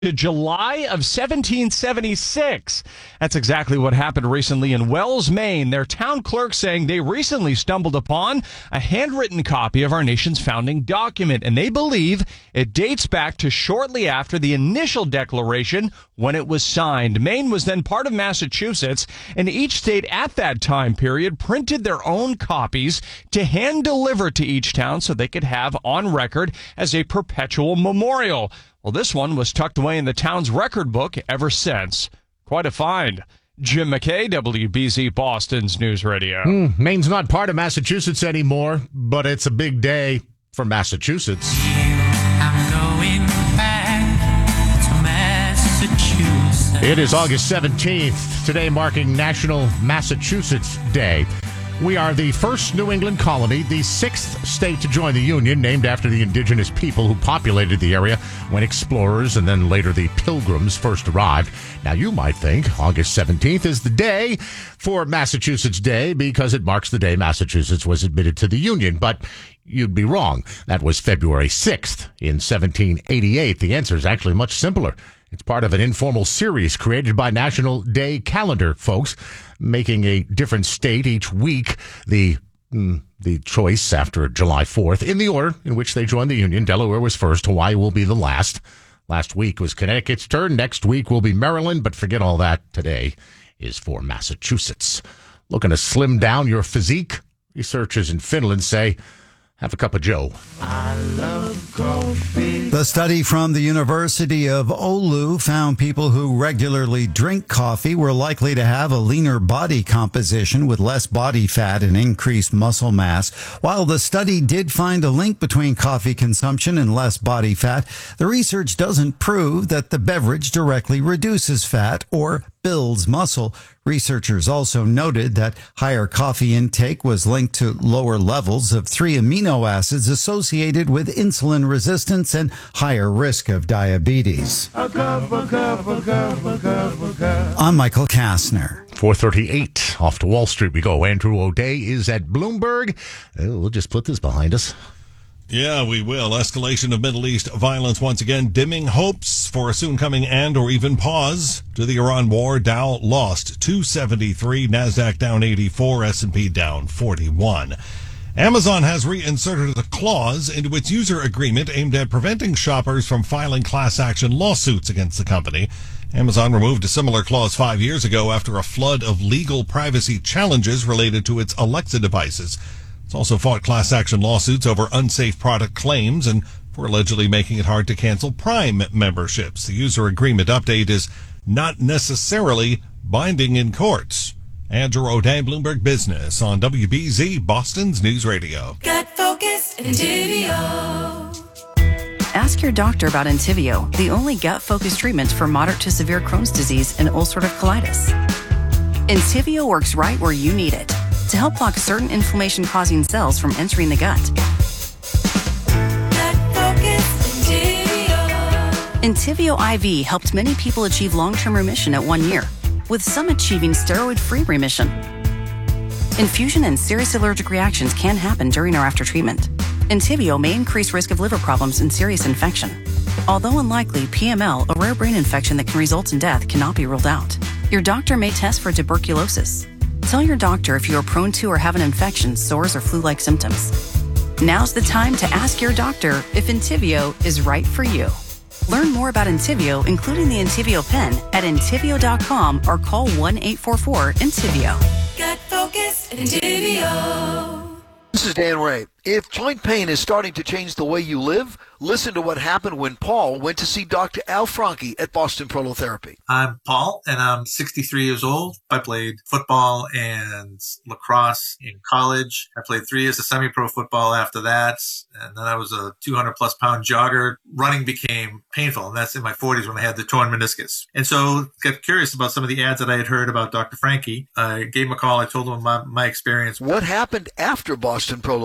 to July of 1776. That's exactly what happened recently in Wells, Maine. Their town clerk saying they recently stumbled upon a handwritten copy of our nation's founding document, and they believe it dates back to shortly after the initial declaration when it was signed. Maine was then part of Massachusetts, and each state at that time period printed their own copies to hand deliver to each town so they could have on record as a perpetual memorial. Well, this one was tucked away in the town's record book ever since. Quite a find. Jim McKay, WBZ Boston's News Radio. Maine's not part of Massachusetts anymore, but it's a big day for Massachusetts. I'm going back to Massachusetts. It is August 17th, today marking National Massachusetts Day. We are the first New England colony, the sixth state to join the Union, named after the indigenous people who populated the area when explorers and then later the Pilgrims first arrived. Now, you might think August 17th is the day for Massachusetts Day because it marks the day Massachusetts was admitted to the Union, but you'd be wrong. That was February 6th in 1788. The answer is actually much simpler. It's part of an informal series created by National Day Calendar folks, making a different state each week the choice after July 4th in the order in which they joined the Union. Delaware was first. Hawaii will be the last. Last week was Connecticut's turn. Next week will be Maryland, but forget all that. Today is for Massachusetts. Looking to slim down your physique? Researchers in Finland say, have a cup of Joe. I love coffee. The study from the University of Oulu found people who regularly drink coffee were likely to have a leaner body composition with less body fat and increased muscle mass. While the study did find a link between coffee consumption and less body fat, the research doesn't prove that the beverage directly reduces fat or builds muscle. Researchers also noted that higher coffee intake was linked to lower levels of 3 amino acids associated with insulin resistance and higher risk of diabetes. I'm Michael Kastner. 4:38 off to Wall Street we go. Andrew O'Day is at Bloomberg. We'll just put this behind us. Yeah, we will. Escalation of Middle East violence once again, dimming hopes for a soon coming end or even pause to the Iran war. Dow lost 273, NASDAQ down 84, S&P down 41. Amazon has reinserted a clause into its user agreement aimed at preventing shoppers from filing class action lawsuits against the company. Amazon removed a similar clause 5 years ago after a flood of legal privacy challenges related to its Alexa devices. It's also fought class action lawsuits over unsafe product claims and for allegedly making it hard to cancel Prime memberships. The user agreement update is not necessarily binding in courts. Andrew O'Day, Bloomberg Business on WBZ, Boston's News Radio. Gut Focus and Entivio. Ask your doctor about Entivio, the only gut-focused treatment for moderate to severe Crohn's disease and ulcerative colitis. Entivio works right where you need it to help block certain inflammation-causing cells from entering the gut. Entivio IV helped many people achieve long-term remission at 1 year, with some achieving steroid-free remission. Infusion and serious allergic reactions can happen during or after treatment. Entivio may increase risk of liver problems and serious infection. Although unlikely, PML, a rare brain infection that can result in death, cannot be ruled out. Your doctor may test for tuberculosis. Tell your doctor if you are prone to or have an infection, sores, or flu-like symptoms. Now's the time to ask your doctor if Entivio is right for you. Learn more about Entivio, including the Entivio pen, at Entivio.com or call 1-844-ENTIVIO. Gut Focus and Entivio. This is Dan Ray. If joint pain is starting to change the way you live, listen to what happened when Paul went to see Dr. Al Franke at Boston Prolotherapy. I'm Paul, and I'm 63 years old. I played football and lacrosse in college. I played 3 years of semi-pro football after that, and then I was a 200-plus pound jogger. Running became painful, and that's in my 40s when I had the torn meniscus. And so got curious about some of the ads that I had heard about Dr. Franke. I gave him a call. I told him about my experience. What happened after Boston Prolotherapy?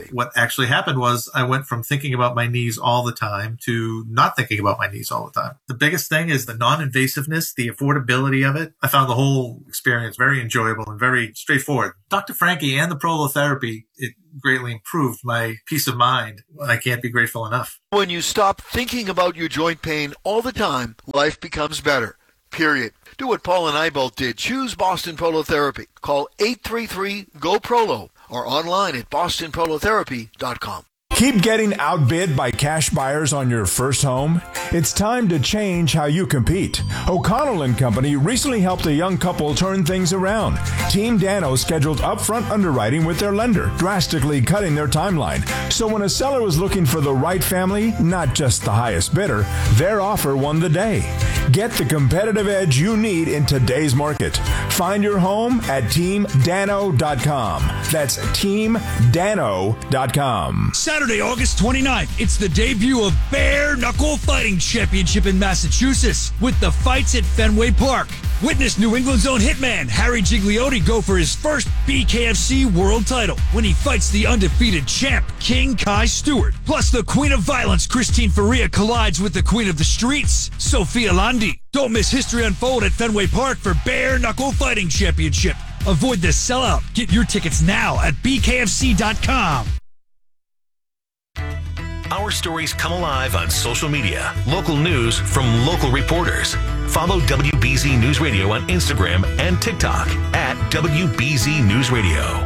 Coffee. What actually happened was I went from thinking about my knees all the time to not thinking about my knees all the time. The biggest thing is the non-invasiveness, the affordability of it. I found the whole experience very enjoyable and very straightforward. Dr. Frankie and the prolotherapy, it greatly improved my peace of mind. I can't be grateful enough. When you stop thinking about your joint pain all the time, life becomes better. Period. Do what Paul and I both did. Choose Boston Prolotherapy. Call 833-GO-PROLO or online at bostonprolotherapy.com. Keep getting outbid by cash buyers on your first home? It's time to change how you compete. O'Connell & Company recently helped a young couple turn things around. Team Dano scheduled upfront underwriting with their lender, drastically cutting their timeline. So when a seller was looking for the right family, not just the highest bidder, their offer won the day. Get the competitive edge you need in today's market. Find your home at teamdano.com. That's teamdano.com. Saturday, August 29th, it's the debut of Bare Knuckle Fighting Championship in Massachusetts with the fights at Fenway Park. Witness New England's own hitman Harry Gigliotti go for his first BKFC world title when he fights the undefeated champ King Kai Stewart. Plus, the Queen of Violence Christine Faria collides with the Queen of the Streets Sophia Landi. Don't miss history unfold at Fenway Park for Bare Knuckle Fighting Championship. Avoid the sellout. Get your tickets now at bkfc.com. Our stories come alive on social media. Local news from local reporters. Follow WBZ News Radio on Instagram and TikTok at WBZ News Radio.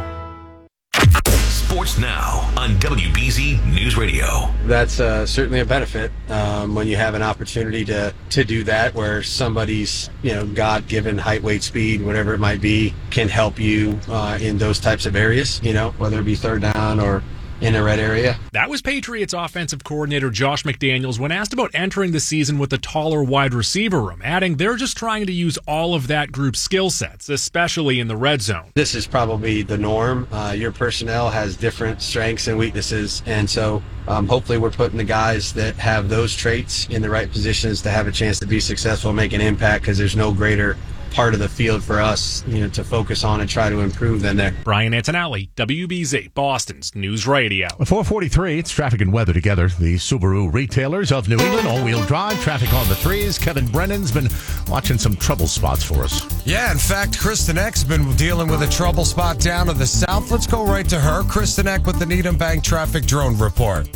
Sports Now on WBZ News Radio. That's certainly a benefit when you have an opportunity to do that, where somebody's God-given height, weight, speed, whatever it might be, can help you in those types of areas. Whether it be third down or in a red area. That was Patriots offensive coordinator Josh McDaniels when asked about entering the season with a taller wide receiver room, adding they're just trying to use all of that group's skill sets, especially in the red zone. This is probably the norm. Your personnel has different strengths and weaknesses, and so hopefully we're putting the guys that have those traits in the right positions to have a chance to be successful and make an impact, because there's no greater part of the field for us, to focus on and try to improve than there. Brian Antonelli, WBZ, Boston's News Radio. 4:43, it's traffic and weather together. The Subaru retailers of New England, all-wheel drive, traffic on the threes. Kevin Brennan's been watching some trouble spots for us. Yeah, in fact, Kristen Eck's been dealing with a trouble spot down to the south. Let's go right to her. Kristen Eck with the Needham Bank Traffic Drone Report.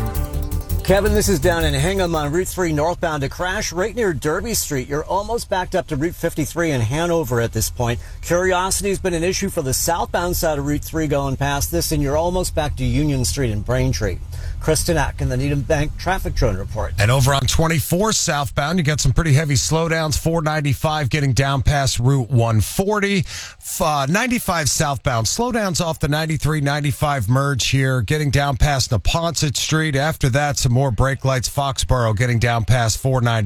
Kevin, this is down in Hingham on Route 3 northbound. A crash right near Derby Street. You're almost backed up to Route 53 in Hanover at this point. Curiosity has been an issue for the southbound side of Route 3 going past this, and you're almost back to Union Street in Braintree. Kristen Eck in the Needham Bank Traffic Drone Report. And over on 24 southbound, you got some pretty heavy slowdowns. 495 getting down past Route 140. 95 southbound, slowdowns off the 93-95 merge here, getting down past Neponset Street. After that, some more brake lights. Foxborough getting down past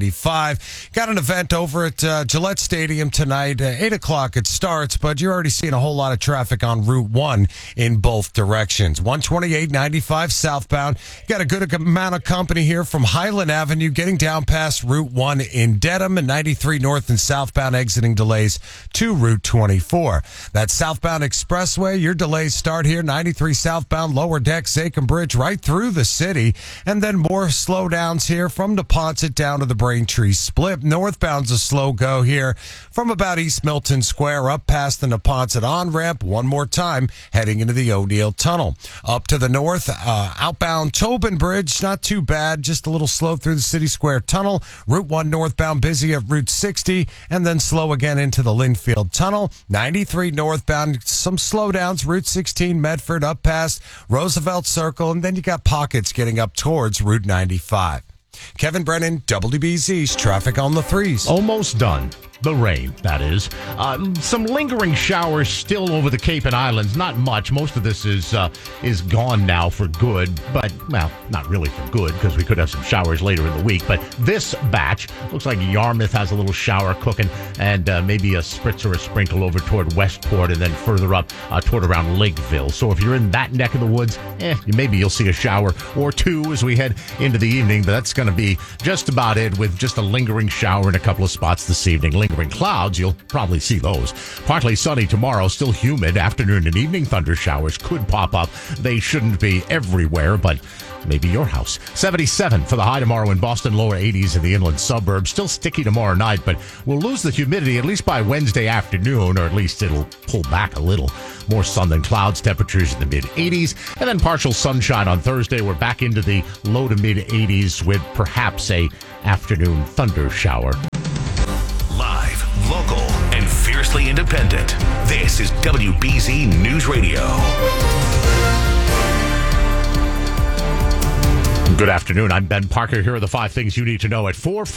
495. Got an event over at Gillette Stadium tonight. 8 o'clock it starts, but you're already seeing a whole lot of traffic on Route 1 in both directions. 128-95 southbound. Got a good amount of company here from Highland Avenue getting down past Route 1 in Dedham, and 93 north and southbound exiting delays to Route 24. That southbound expressway, your delays start here. 93 southbound, lower deck, Zachem Bridge, right through the city. And then more slowdowns here from Neponset down to the Braintree Split. Northbound's a slow go here from about East Milton Square up past the Neponset on-ramp. One more time, heading into the O'Neill Tunnel. Up to the north, outbound Tobin Bridge, not too bad, just a little slow through the City Square Tunnel. Route 1 northbound busy at Route 60, and then slow again into the Linfield Tunnel. 93 northbound, some slowdowns, Route 16 Medford up past Roosevelt Circle, and then you got pockets getting up towards Route 95. Kevin Brennan, WBZ's Traffic on the Threes. Almost done. The rain, that is. Some lingering showers still over the Cape and Islands. Not much. Most of this is gone now for good. But, well, not really for good, because we could have some showers later in the week. But this batch looks like Yarmouth has a little shower cooking, and maybe a spritz or a sprinkle over toward Westport, and then further up toward around Lakeville. So if you're in that neck of the woods, maybe you'll see a shower or two as we head into the evening. But that's going to be just about it, with just a lingering shower in a couple of spots this evening. lingering clouds, you'll probably see those. Partly sunny tomorrow, still humid. Afternoon and evening thunder showers could pop up. They shouldn't be everywhere, but maybe your house. 77 for the high tomorrow in Boston, lower 80s in the inland suburbs. Still sticky tomorrow night, but we'll lose the humidity at least by Wednesday afternoon, or at least it'll pull back a little. More sun than clouds, temperatures in the mid-80s, and then partial sunshine on Thursday. We're back into the low to mid-80s with perhaps a afternoon thunder shower. Live, local, and fiercely independent. This is WBZ News Radio. Good afternoon. I'm Ben Parker. Here are the 5 things you need to know at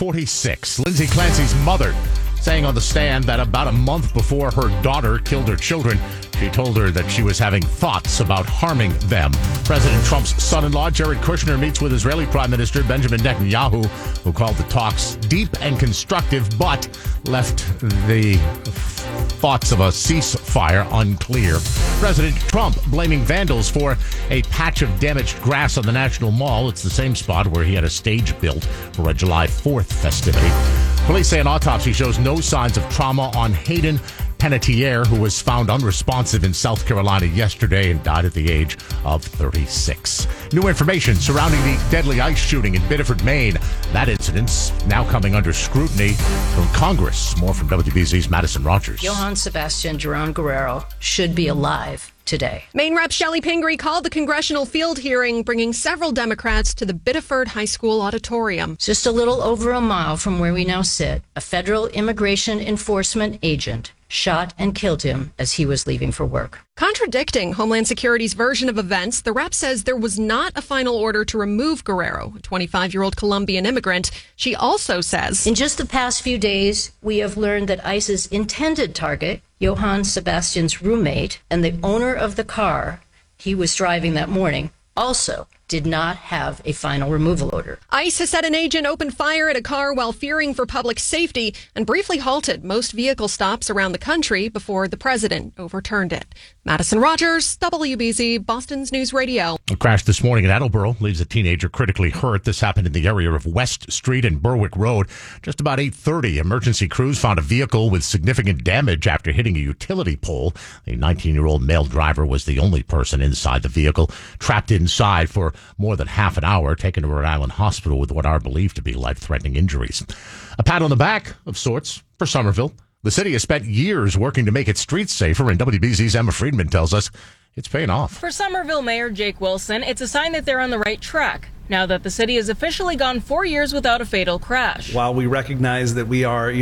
4:46. Lindsay Clancy's mother saying on the stand that about a month before her daughter killed her children, she told her that she was having thoughts about harming them. President Trump's son-in-law, Jared Kushner, meets with Israeli Prime Minister Benjamin Netanyahu, who called the talks deep and constructive, but left the thoughts of a ceasefire unclear. President Trump blaming vandals for a patch of damaged grass on the National Mall. It's the same spot where he had a stage built for a July 4th festivity. Police say an autopsy shows no signs of trauma on Hayden Panettiere, who was found unresponsive in South Carolina yesterday and died at the age of 36. New information surrounding the deadly ICE shooting in Biddeford, Maine. That incident's now coming under scrutiny from Congress. More from WBZ's Madison Rogers. Johann Sebastian Jerome Guerrero should be alive today. Maine Rep. Shelley Pingree called the congressional field hearing, bringing several Democrats to the Biddeford High School auditorium. Just a little over a mile from where we now sit, a federal immigration enforcement agent shot and killed him as he was leaving for work. Contradicting Homeland Security's version of events, the rep says there was not a final order to remove Guerrero, a 25-year-old Colombian immigrant. She also says, in just the past few days, we have learned that ICE's intended target, Johann Sebastian's roommate and the owner of the car he was driving that morning, also did not have a final removal order. ICE has said an agent opened fire at a car while fearing for public safety and briefly halted most vehicle stops around the country before the president overturned it. Madison Rogers, WBZ, Boston's News Radio. A crash this morning in Attleboro leaves a teenager critically hurt. This happened in the area of West Street and Berwick Road. Just about 8:30, emergency crews found a vehicle with significant damage after hitting a utility pole. The 19-year-old male driver was the only person inside the vehicle, trapped inside for more than half an hour, taken to Rhode Island Hospital with what are believed to be life-threatening injuries. A pat on the back of sorts for Somerville. The city has spent years working to make its streets safer, and WBZ's Emma Friedman tells us it's paying off. For Somerville Mayor Jake Wilson, it's a sign that they're on the right track, now that the city has officially gone 4 years without a fatal crash. While we recognize that we are,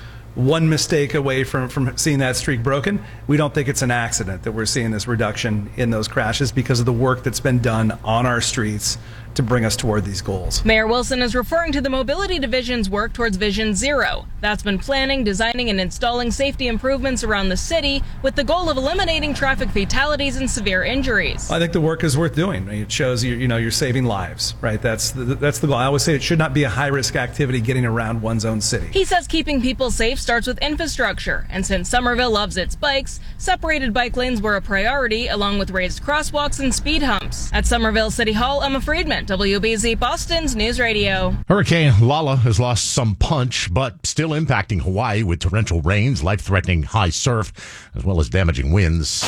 one mistake away from seeing that streak broken, we don't think it's an accident that we're seeing this reduction in those crashes because of the work that's been done on our streets to bring us toward these goals. Mayor Wilson is referring to the Mobility Division's work towards Vision Zero. That's been planning, designing, and installing safety improvements around the city with the goal of eliminating traffic fatalities and severe injuries. I think the work is worth doing. It shows you're saving lives, right? That's the goal. I always say it should not be a high-risk activity getting around one's own city. He says keeping people safe starts with infrastructure, and since Somerville loves its bikes, separated bike lanes were a priority, along with raised crosswalks and speed humps. At Somerville City Hall, Emma Friedman, WBZ Boston's News Radio. Hurricane Lala has lost some punch, but still impacting Hawaii with torrential rains, life-threatening high surf, as well as damaging winds.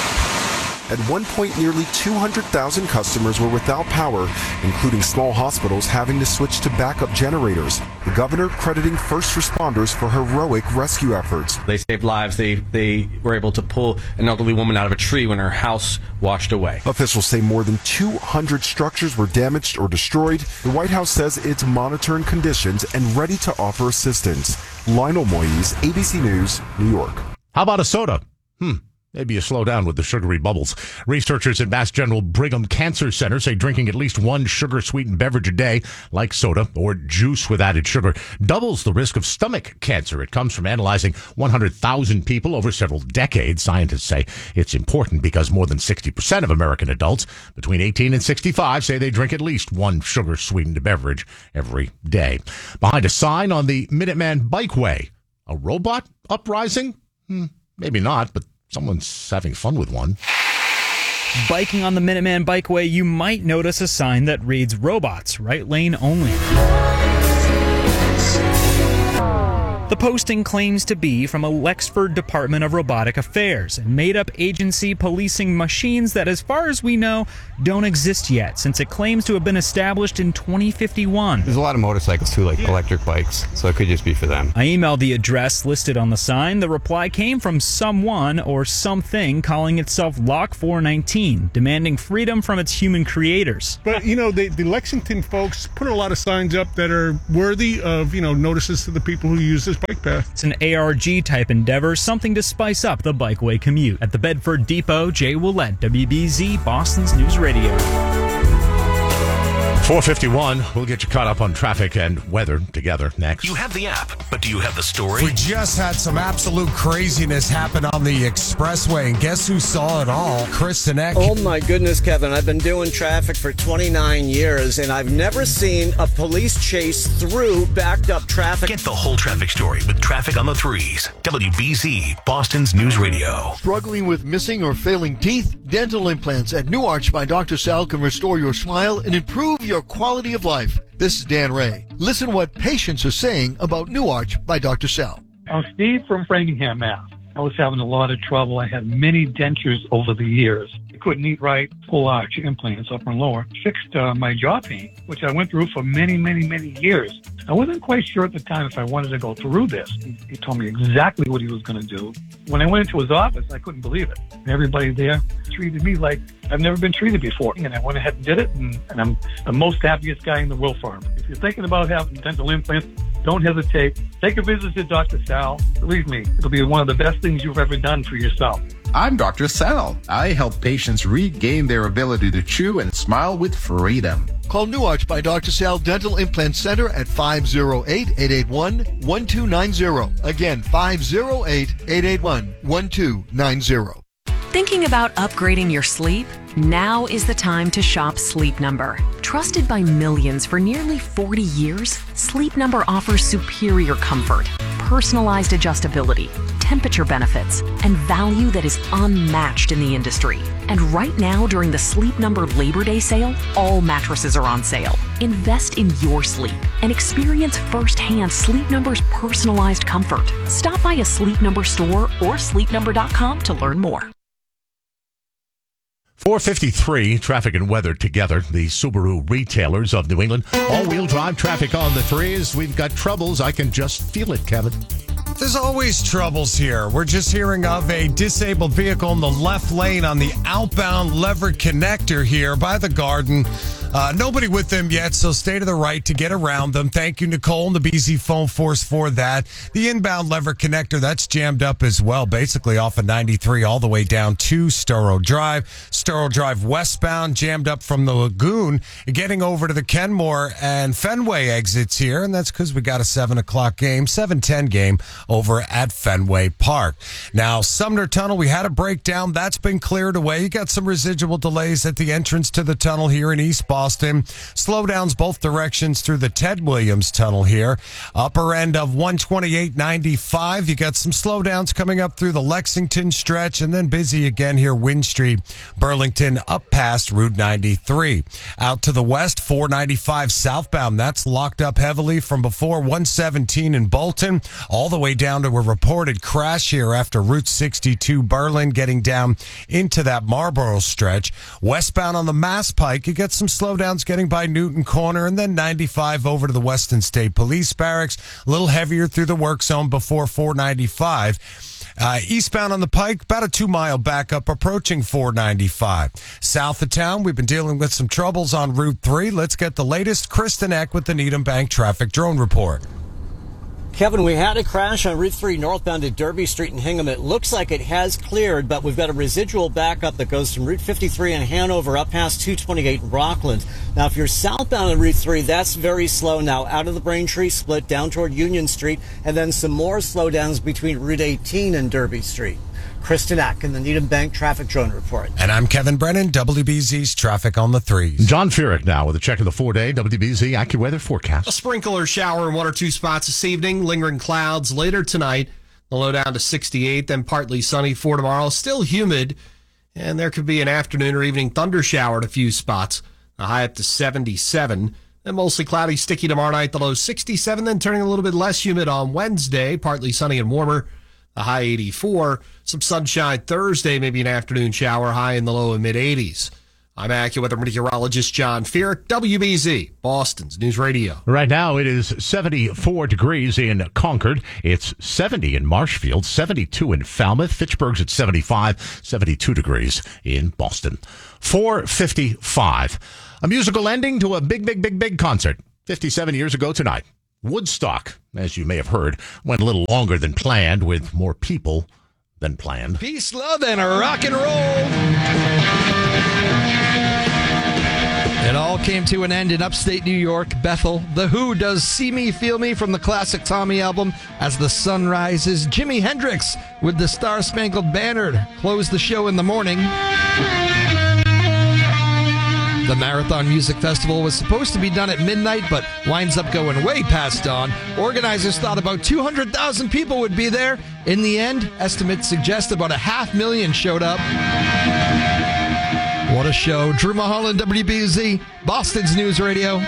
At one point, nearly 200,000 customers were without power, including small hospitals having to switch to backup generators. The governor crediting first responders for heroic rescue efforts. They saved lives. They were able to pull an elderly woman out of a tree when her house washed away. Officials say more than 200 structures were damaged or destroyed. The White House says it's monitoring conditions and ready to offer assistance. Lionel Moyes, ABC News, New York. How about a soda? Maybe you slow down with the sugary bubbles. Researchers at Mass General Brigham Cancer Center say drinking at least one sugar-sweetened beverage a day, like soda or juice with added sugar, doubles the risk of stomach cancer. It comes from analyzing 100,000 people over several decades. Scientists say it's important because more than 60% of American adults between 18 and 65 say they drink at least one sugar-sweetened beverage every day. Behind a sign on the Minuteman Bikeway, a robot uprising? Maybe not, but someone's having fun with one. Biking on the Minuteman Bikeway, you might notice a sign that reads robots, right lane only. The posting claims to be from a Wexford Department of Robotic Affairs, a made-up agency policing machines that, as far as we know, don't exist yet, since it claims to have been established in 2051. There's a lot of motorcycles too, like electric bikes, so it could just be for them. I emailed the address listed on the sign. The reply came from someone or something calling itself Lock 419, demanding freedom from its human creators. But, the Lexington folks put a lot of signs up that are worthy of, notices to the people who use this bike path. It's an ARG-type endeavor, something to spice up the bikeway commute. At the Bedford Depot, Jay Willett, WBZ, Boston's News Radio. 4:51. We'll get you caught up on traffic and weather together next. You have the app, but do you have the story? We just had some absolute craziness happen on the expressway, and guess who saw it all? Kristen Eck. Oh my goodness, Kevin. I've been doing traffic for 29 years, and I've never seen a police chase through backed up traffic. Get the whole traffic story with Traffic on the Threes. WBZ, Boston's News Radio. Struggling with missing or failing teeth? Dental implants at New Arch by Dr. Sal can restore your smile and improve your quality of life. This is Dan Ray. Listen what patients are saying about New Arch by Dr. Sal. I'm Steve from Framingham, Mass. I was having a lot of trouble. I had many dentures over the years. I couldn't eat right. Full arch implants, upper and lower. Fixed my jaw pain, which I went through for many, many, many years. I wasn't quite sure at the time if I wanted to go through this. He told me exactly what he was going to do. When I went into his office, I couldn't believe it. Everybody there treated me like I've never been treated before. And I went ahead and did it, and I'm the most happiest guy in the world for him. If you're thinking about having dental implants, don't hesitate. Take a visit to Dr. Sal. Believe me, it'll be one of the best things you've ever done for yourself. I'm Dr. Sal. I help patients regain their ability to chew and smile with freedom. Call New Arch by Dr. Sal Dental Implant Center at 508-881-1290. Again, 508-881-1290. Thinking about upgrading your sleep? Now is the time to shop Sleep Number. Trusted by millions for nearly 40 years, Sleep Number offers superior comfort, personalized adjustability, temperature benefits, and value that is unmatched in the industry. And right now, during the Sleep Number Labor Day sale, all mattresses are on sale. Invest in your sleep and experience firsthand Sleep Number's personalized comfort. Stop by a Sleep Number store or sleepnumber.com to learn more. 4:53, traffic and weather together. The Subaru retailers of New England. All-wheel drive traffic on the threes. We've got troubles. I can just feel it, Kevin. There's always troubles here. We're just hearing of a disabled vehicle in the left lane on the outbound Leverett connector here by the Garden. Nobody with them yet, so stay to the right to get around them. Thank you, Nicole, and the BZ phone force for that. The inbound Leverett connector, that's jammed up as well, basically off of 93 all the way down to Storrow Drive. Storrow Drive westbound, jammed up from the Lagoon, getting over to the Kenmore and Fenway exits here, and that's because we got a 7 o'clock game, 7:10 game over at Fenway Park. Now, Sumner Tunnel, we had a breakdown. That's been cleared away. You got some residual delays at the entrance to the tunnel here in East Boston. Slowdowns both directions through the Ted Williams Tunnel here. Upper end of 128.95. You got some slowdowns coming up through the Lexington stretch, and then busy again here, Wynn Street, Burlington, up past Route 93. Out to the west, 495 southbound. That's locked up heavily from before 117 in Bolton, all the way down to a reported crash here after Route 62 Berlin, getting down into that Marlboro stretch. Westbound on the Mass Pike, you get some slowdowns getting by Newton Corner, and then 95 over to the Weston State Police Barracks. A little heavier through the work zone before 495. Eastbound on the Pike, about a 2-mile backup approaching 495. South of town, we've been dealing with some troubles on Route 3. Let's get the latest. Kristen Eck with the Needham Bank Traffic Drone Report. Kevin, we had a crash on Route 3 northbound at Derby Street in Hingham. It looks like it has cleared, but we've got a residual backup that goes from Route 53 in Hanover up past 228 in Rockland. Now, if you're southbound on Route 3, that's very slow now. Out of the Braintree split down toward Union Street, and then some more slowdowns between Route 18 and Derby Street. Kristen Eck in the Needham Bank Traffic Drone Report. And I'm Kevin Brennan, WBZ's Traffic on the Threes. John Furyk now with a check of the 4-day WBZ AccuWeather forecast. A sprinkle or shower in 1 or 2 spots this evening. Lingering clouds later tonight. The low down to 68, then partly sunny for tomorrow. Still humid, and there could be an afternoon or evening thunder shower at a few spots. The high up to 77. And mostly cloudy, sticky tomorrow night, the low 67, then turning a little bit less humid on Wednesday, partly sunny and warmer, the high 84. Some sunshine Thursday, maybe an afternoon shower, high in the low and mid-80s. I'm AccuWeather meteorologist John Fear, WBZ, Boston's News Radio. Right now it is 74 degrees in Concord. It's 70 in Marshfield, 72 in Falmouth. Fitchburg's at 75, 72 degrees in Boston. 4:55. A musical ending to a big concert 57 years ago tonight. Woodstock, as you may have heard, went a little longer than planned with more people than planned. Peace, love, and rock and roll. It all came to an end in upstate New York, Bethel. The Who does See Me, Feel Me from the classic Tommy album. As the sun rises, Jimi Hendrix with the Star Spangled Banner closed the show in the morning. The Marathon Music Festival was supposed to be done at midnight, but winds up going way past dawn. Organizers thought about 200,000 people would be there. In the end, estimates suggest about 500,000 showed up. What a show. Drew Mulholland, WBZ, Boston's News Radio.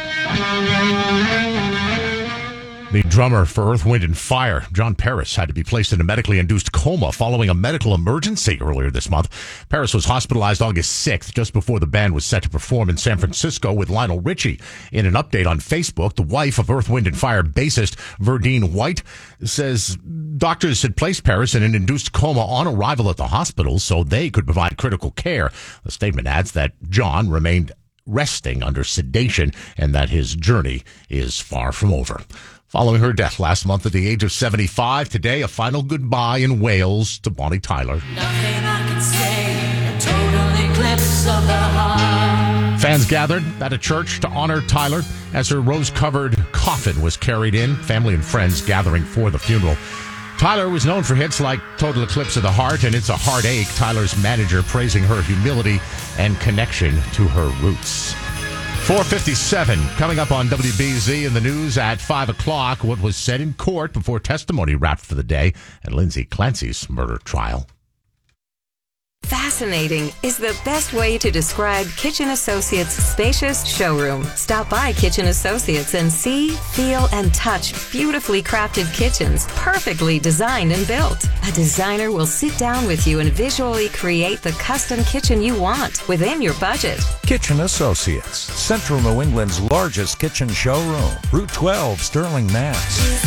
The drummer for Earth, Wind & Fire, John Paris, had to be placed in a medically induced coma following a medical emergency earlier this month. Paris was hospitalized August 6th, just before the band was set to perform in San Francisco with Lionel Richie. In an update on Facebook, the wife of Earth, Wind & Fire bassist Verdine White says doctors had placed Paris in an induced coma on arrival at the hospital so they could provide critical care. The statement adds that John remained resting under sedation and that his journey is far from over. Following her death last month at the age of 75, today a final goodbye in Wales to Bonnie Tyler. Nothing I can say, a total eclipse of the heart. Fans gathered at a church to honor Tyler as her rose-covered coffin was carried in, family and friends gathering for the funeral. Tyler was known for hits like Total Eclipse of the Heart and It's a Heartache, Tyler's manager praising her humility and connection to her roots. 4:57, coming up on WBZ in the news at 5 o'clock, what was said in court before testimony wrapped for the day and Lindsay Clancy's murder trial. Fascinating is the best way to describe Kitchen Associates' spacious showroom. Stop by Kitchen Associates and see, feel, and touch beautifully crafted kitchens, perfectly designed and built. A designer will sit down with you and visually create the custom kitchen you want within your budget. Kitchen Associates, Central New England's largest kitchen showroom. Route 12, Sterling, Mass.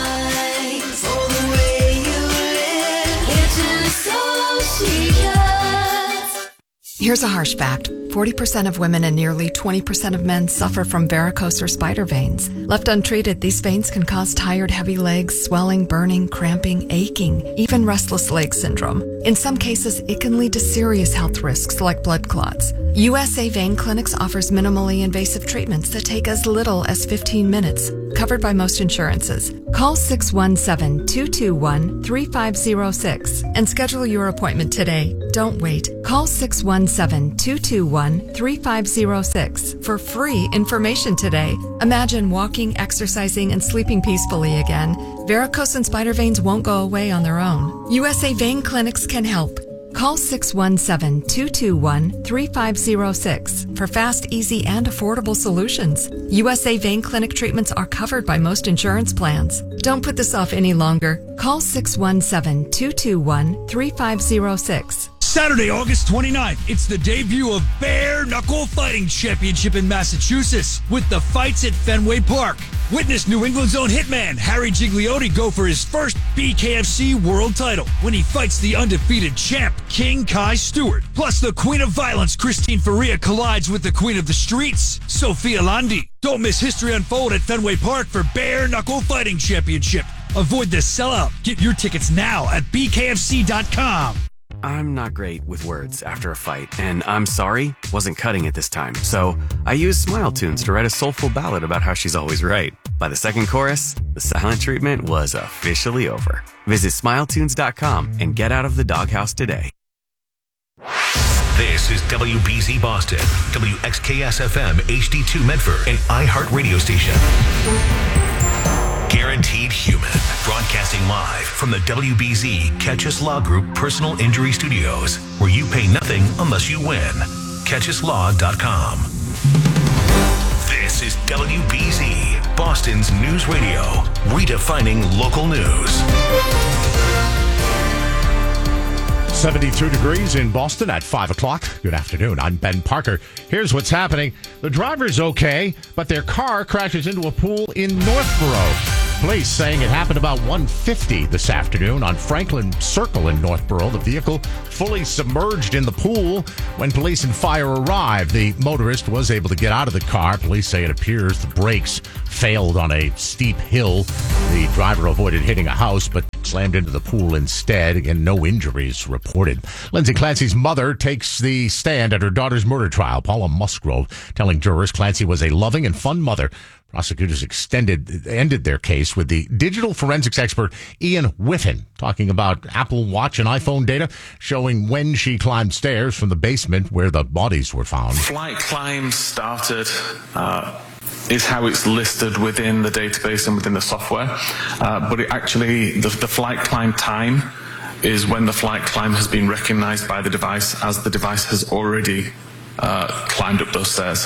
Here's a harsh fact. 40% of women and nearly 20% of men suffer from varicose or spider veins. Left untreated, these veins can cause tired, heavy legs, swelling, burning, cramping, aching, even restless leg syndrome. In some cases, it can lead to serious health risks like blood clots. USA Vein Clinics offers minimally invasive treatments that take as little as 15 minutes, covered by most insurances. Call 617-221-3506 and schedule your appointment today. Don't wait. Call 617-221-3506 for free information today. Imagine walking, exercising, and sleeping peacefully again. Varicose and spider veins won't go away on their own. USA Vein Clinics can help. Call 617-221-3506 for fast, easy, and affordable solutions. USA Vein Clinic treatments are covered by most insurance plans. Don't put this off any longer. Call 617-221-3506. Saturday, August 29th, it's the debut of Bare Knuckle Fighting Championship in Massachusetts with the fights at Fenway Park. Witness New England's own hitman Harry Gigliotti go for his first BKFC world title when he fights the undefeated champ King Kai Stewart. Plus, the Queen of Violence Christine Faria collides with the Queen of the Streets Sophia Landi. Don't miss history unfold at Fenway Park for Bare Knuckle Fighting Championship. Avoid the sellout. Get your tickets now at bkfc.com. I'm not great with words after a fight, and I'm sorry wasn't cutting it this time. So I used Smile Tunes to write a soulful ballad about how she's always right. By the second chorus, the silent treatment was officially over. Visit smiletunes.com and get out of the doghouse today. This is WBZ Boston, WXKS-FM HD2 Medford, an iHeart radio station. Guaranteed Human, broadcasting live from the WBZ Catchus Law Group Personal Injury Studios, where you pay nothing unless you win. CatchusLaw.com. This This is WBZ, Boston's news radio, redefining local news. 72 degrees in Boston at 5 o'clock. Good afternoon. I'm Ben Parker. Here's what's happening. The driver's okay, but their car crashes into a pool in Northborough. Police saying it happened about 1:50 this afternoon on Franklin Circle in Northborough. The vehicle fully submerged in the pool. When police and fire arrived, the motorist was able to get out of the car. Police say it appears the brakes failed on a steep hill. The driver avoided hitting a house, but slammed into the pool instead. Again, no injuries reported. Lindsay Clancy's mother takes the stand at her daughter's murder trial. Paula Musgrove telling jurors Clancy was a loving and fun mother. Prosecutors ended their case with the digital forensics expert Ian Whiffen talking about Apple Watch and iPhone data showing when she climbed stairs from the basement where the bodies were found. Flight climb started is how it's listed within the database and within the software. But it actually, the flight climb time is when the flight climb has been recognized by the device as the device has already climbed up those stairs.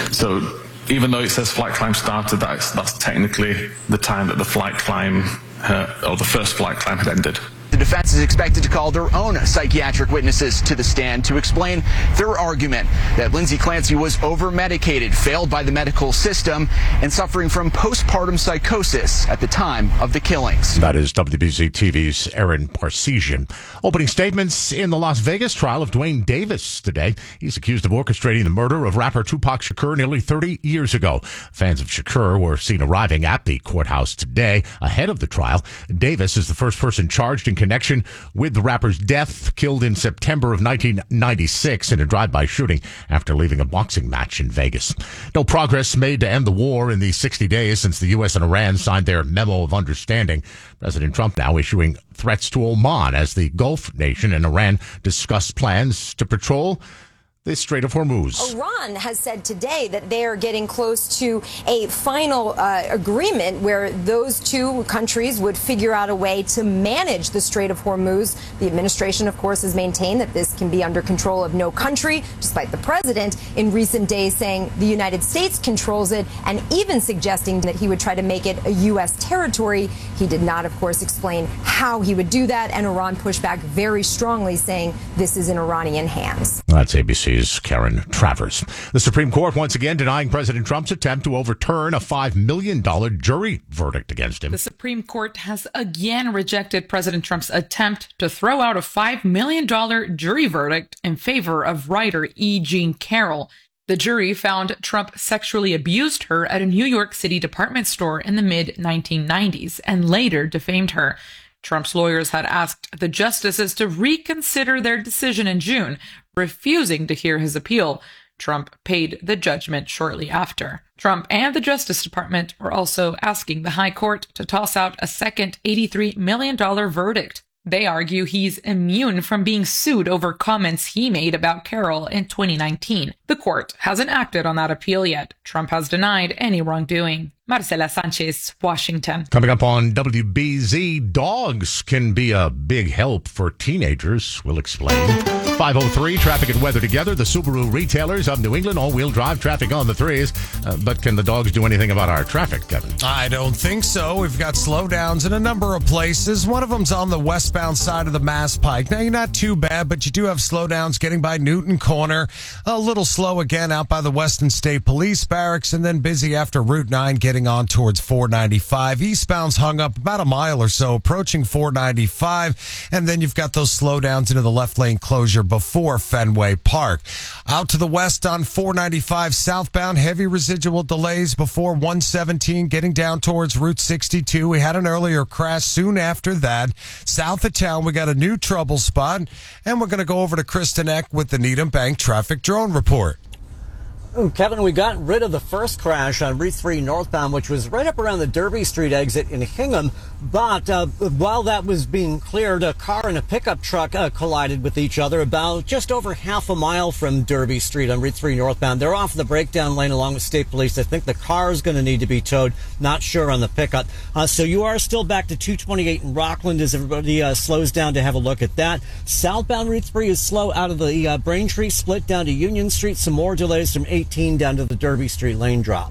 So even though it says flight climb started, that's technically the time that the flight climb, or the first flight climb had ended. The defense is expected to call their own psychiatric witnesses to the stand to explain their argument that Lindsay Clancy was over-medicated, failed by the medical system, and suffering from postpartum psychosis at the time of the killings. That is WBZ TV's Aaron Parsesian. Opening statements in the Las Vegas trial of Dwayne Davis today. He's accused of orchestrating the murder of rapper Tupac Shakur nearly 30 years ago. Fans of Shakur were seen arriving at the courthouse today ahead of the trial. Davis is the first person charged in connection with the rapper's death, killed in September of 1996 in a drive-by shooting after leaving a boxing match in Vegas. No progress made to end the war in the 60 days since the U.S. and Iran signed their memo of understanding. President Trump now issuing threats to Oman as the Gulf nation and Iran discuss plans to patrol the Strait of Hormuz. Iran has said today that they are getting close to a final agreement where those two countries would figure out a way to manage the Strait of Hormuz. The administration, of course, has maintained that this can be under control of no country, despite the president in recent days saying the United States controls it and even suggesting that he would try to make it a U.S. territory. He did not, of course, explain how he would do that, and Iran pushed back very strongly, saying this is in Iranian hands. That's ABC's Karen Travers. The Supreme Court once again denying President Trump's attempt to overturn a $5 million jury verdict against him. The Supreme Court has again rejected President Trump's attempt to throw out a $5 million jury verdict in favor of writer E. Jean Carroll. The jury found Trump sexually abused her at a New York City department store in the mid-1990s and later defamed her. Trump's lawyers had asked the justices to reconsider their decision in June, refusing to hear his appeal. Trump paid the judgment shortly after. Trump and the Justice Department were also asking the High Court to toss out a second $83 million verdict. They argue he's immune from being sued over comments he made about Carroll in 2019. The court hasn't acted on that appeal yet. Trump has denied any wrongdoing. Marcela Sanchez, Washington. Coming up on WBZ, dogs can be a big help for teenagers. We'll explain. 5:03, traffic and weather together. The Subaru retailers of New England, all-wheel drive traffic on the threes. But can the dogs do anything about our traffic, Kevin? I don't think so. We've got slowdowns in a number of places. One of them's on the westbound side of the Mass Pike. Now, you're not too bad, but you do have slowdowns getting by Newton Corner. A little slow again out by the Weston State Police Barracks, and then busy after Route 9 getting on towards 495. Eastbound's hung up about a mile or so, approaching 495, and then you've got those slowdowns into the left lane closure before Fenway Park. Out to the west on 495 southbound, heavy residual delays before 117, getting down towards Route 62. We had an earlier crash soon after that. South of town, we got a new trouble spot, and we're going to go over to Kristen Eck with the Needham Bank Traffic Drone Report. Kevin, we got rid of the first crash on Route 3 northbound, which was right up around the Derby Street exit in Hingham. But while that was being cleared, a car and a pickup truck collided with each other about just over half a mile from Derby Street on Route 3 northbound. They're off the breakdown lane along with State Police. I think the car is going to need to be towed. Not sure on the pickup. So you are still back to 228 in Rockland as everybody slows down to have a look at that. Southbound Route 3 is slow out of the Braintree split down to Union Street. Some more delays from 18 down to the Derby Street lane drop.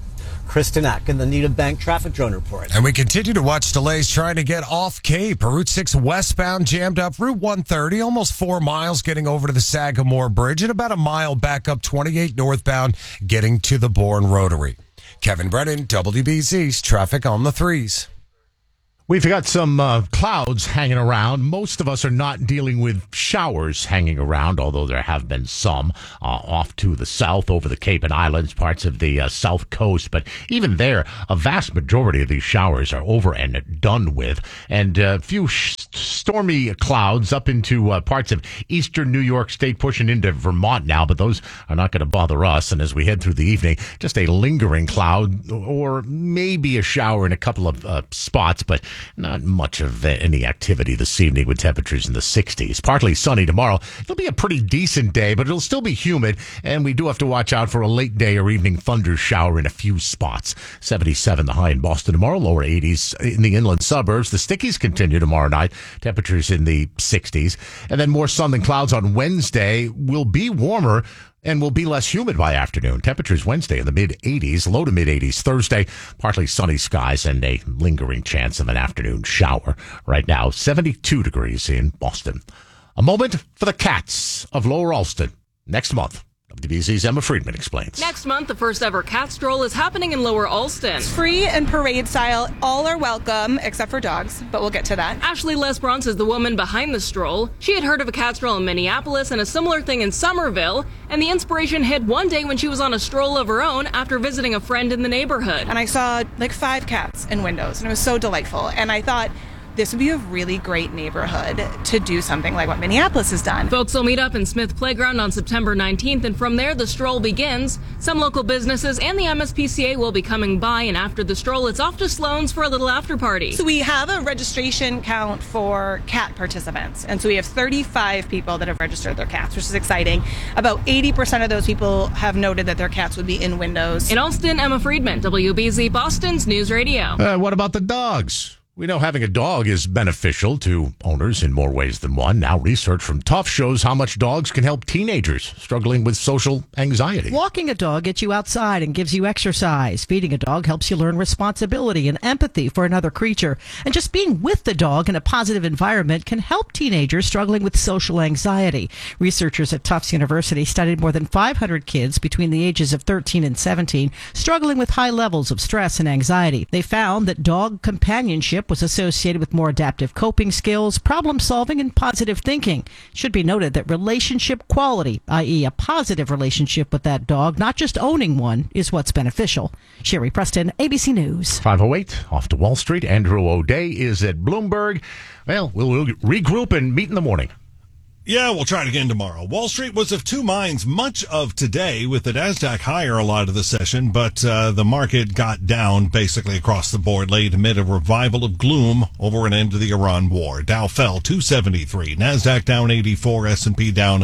Kristen Eck in the Needham Bank Traffic Drone Report. And we continue to watch delays trying to get off Cape. Route 6 westbound jammed up. Route 130, almost 4 miles getting over to the Sagamore Bridge, and about a mile back up 28 northbound getting to the Bourne Rotary. Kevin Brennan, WBZ's Traffic on the 3s. We've got some clouds hanging around. Most of us are not dealing with showers hanging around, although there have been some off to the south over the Cape and Islands, parts of the south coast. But even there, a vast majority of these showers are over and done with. And a few stormy clouds up into parts of eastern New York State, pushing into Vermont now, but those are not going to bother us. And as we head through the evening, just a lingering cloud or maybe a shower in a couple of spots, but not much of any activity this evening with temperatures in the 60s. Partly sunny tomorrow. It'll be a pretty decent day, but it'll still be humid, and we do have to watch out for a late day or evening thunder shower in a few spots. 77 the high in Boston tomorrow, lower 80s in the inland suburbs. The stickies continue tomorrow night. Temperatures in the 60s. And then more sun than clouds on Wednesday. Will be warmer and will be less humid by afternoon. Temperatures Wednesday in the mid-80s, low to mid-80s. Thursday, partly sunny skies and a lingering chance of an afternoon shower. Right now, 72 degrees in Boston. A moment for the cats of Lower Alston. Next month. WBZ's Emma Friedman explains. Next month, the first ever cat stroll is happening in Lower Alston. It's free and parade style. All are welcome, except for dogs, but we'll get to that. Ashley Lesbronce is the woman behind the stroll. She had heard of a cat stroll in Minneapolis and a similar thing in Somerville, and the inspiration hit one day when she was on a stroll of her own after visiting a friend in the neighborhood. And I saw like 5 cats in windows, and it was so delightful. And I thought, this would be a really great neighborhood to do something like what Minneapolis has done. Folks will meet up in Smith Playground on September 19th, and from there the stroll begins. Some local businesses and the MSPCA will be coming by, and after the stroll, it's off to Sloan's for a little after party. So we have a registration count for cat participants, and so we have 35 people that have registered their cats, which is exciting. About 80% of those people have noted that their cats would be in windows. In Alston, Emma Friedman, WBZ Boston's News Radio. What about the dogs? We know having a dog is beneficial to owners in more ways than one. Now, research from Tufts shows how much dogs can help teenagers struggling with social anxiety. Walking a dog gets you outside and gives you exercise. Feeding a dog helps you learn responsibility and empathy for another creature. And just being with the dog in a positive environment can help teenagers struggling with social anxiety. Researchers at Tufts University studied more than 500 kids between the ages of 13 and 17 struggling with high levels of stress and anxiety. They found that dog companionship was associated with more adaptive coping skills, problem solving, and positive thinking. It should be noted that relationship quality, i.e. a positive relationship with that dog, not just owning one, is what's beneficial. Sherry Preston, ABC News. 5:08, off to Wall Street. Andrew O'Day is at Bloomberg. Well, we'll regroup and meet in the morning. Yeah, we'll try it again tomorrow. Wall Street was of two minds much of today, with the NASDAQ higher a lot of the session, but the market got down basically across the board late amid a revival of gloom over an end of the Iran war. Dow fell 273, NASDAQ down 84, S&P down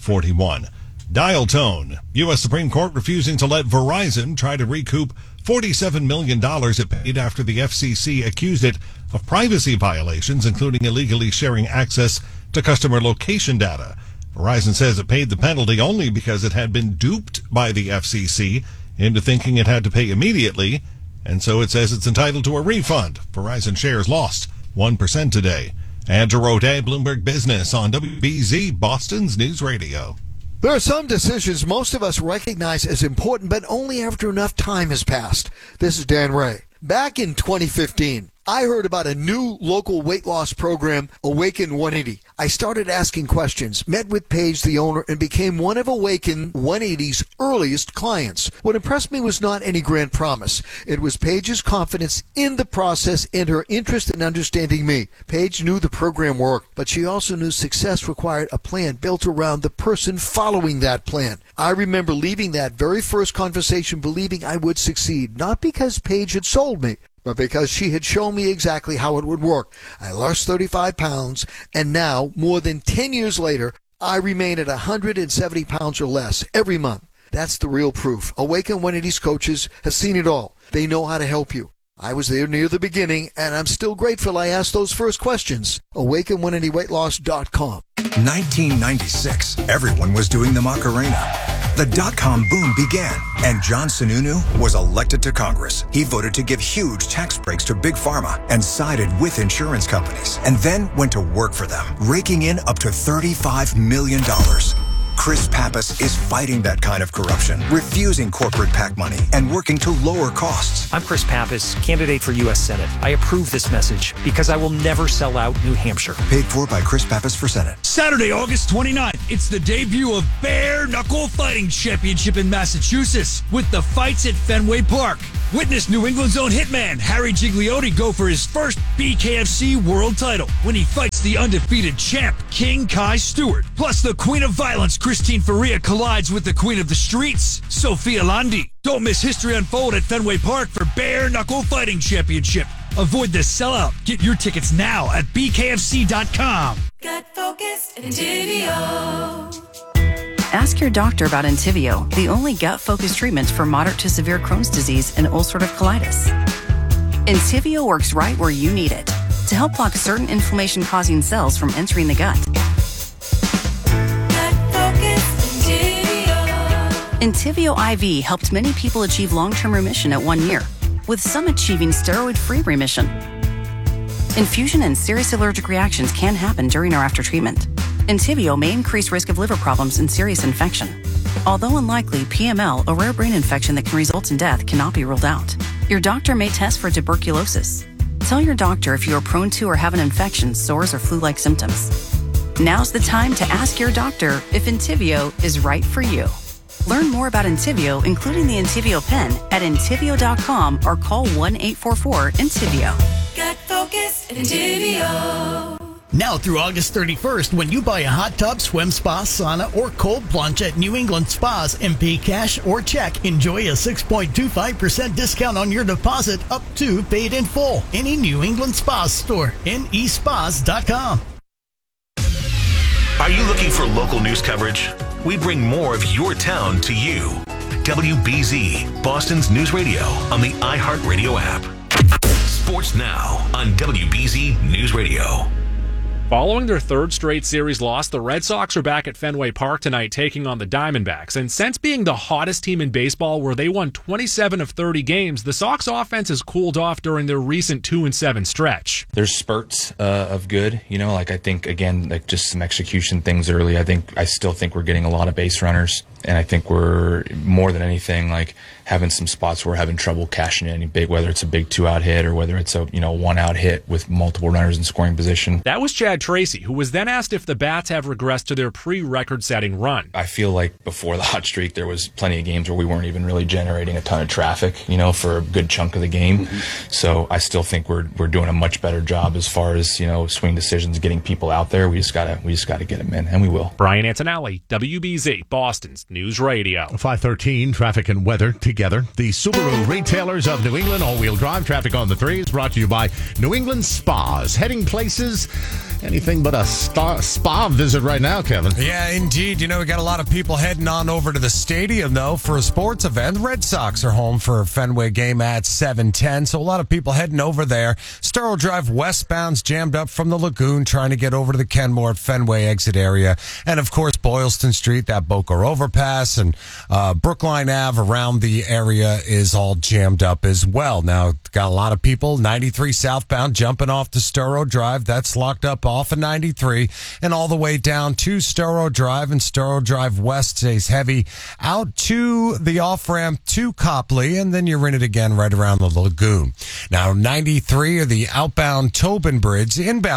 41. Dial tone, U.S. Supreme Court refusing to let Verizon try to recoup $47 million it paid after the FCC accused it of privacy violations, including illegally sharing access to customer location data. Verizon says it paid the penalty only because it had been duped by the FCC into thinking it had to pay immediately, and so it says it's entitled to a refund. Verizon shares lost 1% today. Andrew O'Day, Bloomberg Business on WBZ, Boston's News Radio. There are some decisions most of us recognize as important, but only after enough time has passed. This is Dan Ray. Back in 2015, I heard about a new local weight loss program, Awaken 180. I started asking questions, met with Paige, the owner, and became one of Awaken 180's earliest clients. What impressed me was not any grand promise. It was Paige's confidence in the process and her interest in understanding me. Paige knew the program worked, but she also knew success required a plan built around the person following that plan. I remember leaving that very first conversation believing I would succeed, not because Paige had sold me, but because she had shown me exactly how it would work. I lost 35 pounds, and now, more than 10 years later, I remain at 170 pounds or less every month. That's the real proof. Awaken 180's coaches have seen it all. They know how to help you. I was there near the beginning, and I'm still grateful I asked those first questions. Awaken180weightloss.com. 1996. Everyone was doing the Macarena. the dot-com boom began, and John Sununu was elected to Congress. He voted to give huge tax breaks to Big Pharma and sided with insurance companies, and then went to work for them, raking in up to $35 million. Chris Pappas is fighting that kind of corruption, refusing corporate PAC money, and working to lower costs. I'm Chris Pappas, candidate for U.S. Senate. I approve this message because I will never sell out New Hampshire. Paid for by Chris Pappas for Senate. Saturday, August 29th, it's the debut of Bare Knuckle Fighting Championship in Massachusetts with the fights at Fenway Park. Witness New England's own hitman, Harry Gigliotti, go for his first BKFC world title when he fights the undefeated champ, King Kai Stewart. Plus, the Queen of Violence, Christine Faria, collides with the Queen of the Streets, Sophia Landi. Don't miss history unfold at Fenway Park for Bare Knuckle Fighting Championship. Avoid the sellout. Get your tickets now at bkfc.com. Gut focused Entivio. Ask your doctor about Entivio, the only gut-focused treatment for moderate to severe Crohn's disease and ulcerative colitis. Entivio works right where you need it to help block certain inflammation-causing cells from entering the gut. Entivio IV helped many people achieve long-term remission at 1 year, with some achieving steroid-free remission. Infusion and serious allergic reactions can happen during or after treatment. Entivio may increase risk of liver problems and serious infection. Although unlikely, PML, a rare brain infection that can result in death, cannot be ruled out. Your doctor may test for tuberculosis. Tell your doctor if you are prone to or have an infection, sores, or flu-like symptoms. Now's the time to ask your doctor if Entivio is right for you. Learn more about Entivio, including the Entivio pen, at Entivio.com or call 1-844-ENTIVIO. Gut focused Entivio. Now through August 31st, when you buy a hot tub, swim, spa, sauna, or cold plunge at New England Spas and pay cash or check, enjoy a 6.25% discount on your deposit up to paid in full. Any New England Spas store, nespas.com. Are you looking for local news coverage? We bring more of your town to you. WBZ, Boston's news radio on the iHeartRadio app. Sports now on WBZ News Radio. Following their third straight series loss, the Red Sox are back at Fenway Park tonight taking on the Diamondbacks. And since being the hottest team in baseball where they won 27 of 30 games, the Sox offense has cooled off during their recent 2-7 stretch. There's spurts of good, I think, again, just some execution things early. I still think we're getting a lot of base runners. And I think we're, more than anything, having some spots where we're having trouble cashing in any big, whether it's a big 2-out hit or whether it's a 1-out hit with multiple runners in scoring position. That was Chad Tracy, who was then asked if the Bats have regressed to their pre-record-setting run. I feel like before the hot streak, there was plenty of games where we weren't even really generating a ton of traffic, for a good chunk of the game. Mm-hmm. So I still think we're doing a much better job as far as swing decisions, getting people out there. We just gotta get them in, and we will. Brian Antonelli, WBZ, Boston's News Radio. 5:13, traffic and weather together. The Subaru Retailers of New England, all-wheel drive traffic on the 3 is brought to you by New England Spas. Heading places, anything but a spa visit right now, Kevin. Yeah, indeed. We got a lot of people heading on over to the stadium, though, for a sports event. The Red Sox are home for a Fenway game at 7:10, so a lot of people heading over there. Storrow Drive westbound's jammed up from the Lagoon, trying to get over to the Kenmore Fenway exit area. And, of course, Boylston Street, that Boca overpass, and Brookline Ave around the area is all jammed up as well. Now, got a lot of people, 93 southbound, jumping off to Storrow Drive. That's locked up off of 93 and all the way down to Storrow Drive, and Storrow Drive West stays heavy out to the off-ramp to Copley, and then you're in it again right around the Lagoon. Now, 93 are the inbound Tobin Bridge,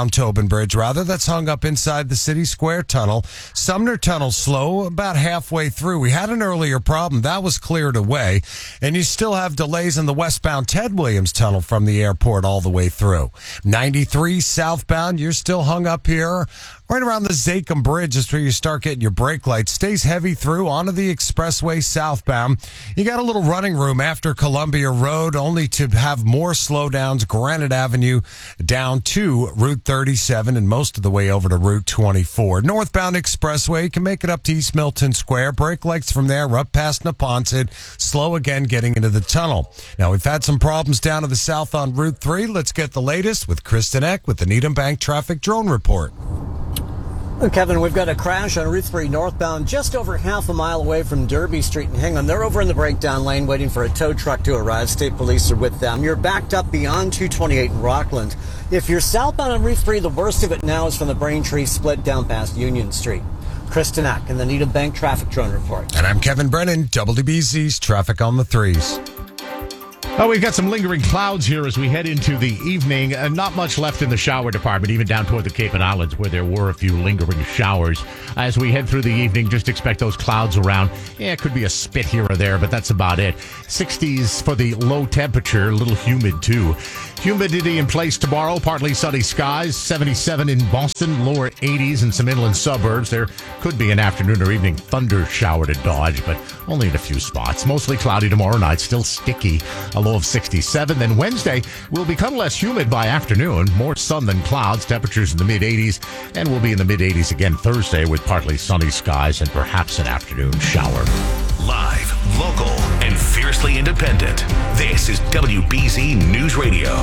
that's hung up inside the City Square Tunnel. Sumner Tunnel slow about halfway through. We had an earlier problem. That was cleared away, and you still have delays in the westbound Ted Williams Tunnel from the airport all the way through. 93 southbound, you're still hung up here right around the Zachem Bridge is where you start getting your brake lights. Stays heavy through onto the expressway southbound. You got a little running room after Columbia Road, only to have more slowdowns. Granite Avenue down to Route 37 and most of the way over to Route 24. Northbound expressway, you can make it up to East Milton Square. Brake lights from there up past Neponset. Slow again getting into the tunnel. Now, we've had some problems down to the south on Route 3. Let's get the latest with Kristen Eck with the Needham Bank Traffic Drone Report. Kevin, we've got a crash on Route 3 northbound just over half a mile away from Derby Street and Hingham. They're over in the breakdown lane waiting for a tow truck to arrive. State police are with them. You're backed up beyond 228 in Rockland. If you're southbound on Route 3, the worst of it now is from the Braintree split down past Union Street. Chris Tanak in the Needham Bank Traffic Drone Report. And I'm Kevin Brennan, WBZ's Traffic on the Threes. Oh, we've got some lingering clouds here as we head into the evening. Not much left in the shower department, even down toward the Cape and Islands where there were a few lingering showers. As we head through the evening, just expect those clouds around. Yeah, it could be a spit here or there, but that's about it. 60s for the low temperature, a little humid too. Humidity in place tomorrow, partly sunny skies, 77 in Boston, lower 80s in some inland suburbs. There could be an afternoon or evening thunder shower to dodge, but only in a few spots. Mostly cloudy tomorrow night, still sticky, a low of 67. Then Wednesday will become less humid by afternoon, more sun than clouds, temperatures in the mid-80s, and we'll be in the mid-80s again Thursday with partly sunny skies and perhaps an afternoon shower. Live, local, and fiercely independent. This is WBZ News Radio.